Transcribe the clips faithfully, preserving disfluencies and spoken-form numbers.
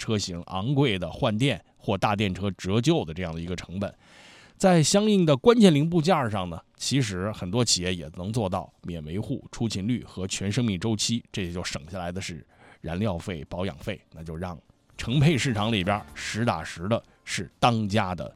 车型昂贵的换电或大电车折旧的这样的一个成本。在相应的关键零部件上呢，其实很多企业也能做到免维护、出勤率和全生命周期，这也就省下来的是燃料费、保养费，那就让乘配市场里边实打实的是当家的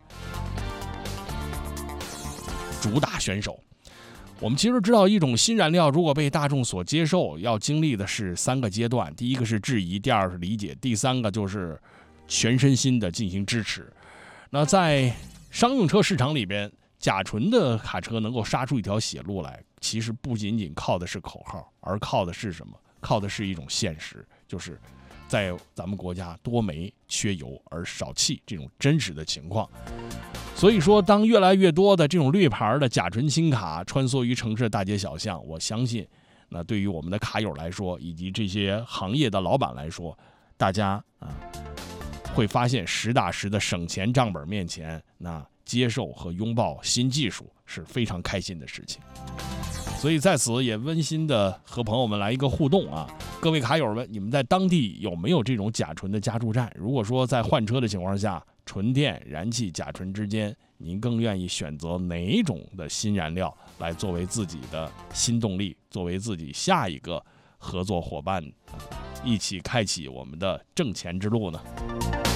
主打选手。我们其实知道，一种新燃料如果被大众所接受，要经历的是三个阶段：第一个是质疑，第二是理解，第三个就是全身心的进行支持。那在商用车市场里边，甲醇的卡车能够杀出一条血路来，其实不仅仅靠的是口号，而靠的是什么？靠的是一种现实，就是在咱们国家多煤缺油而少气这种真实的情况。所以说，当越来越多的这种绿牌的甲醇轻卡穿梭于城市的大街小巷，我相信那对于我们的卡友来说，以及这些行业的老板来说，大家啊会发现实打实的省钱账本面前，那接受和拥抱新技术是非常开心的事情。所以在此也温馨的和朋友们来一个互动啊，各位卡友们，你们在当地有没有这种甲醇的加注站？如果说在换车的情况下，纯电、燃气、甲醇之间，您更愿意选择哪种的新燃料来作为自己的新动力，作为自己下一个合作伙伴，一起开启我们的挣钱之路呢？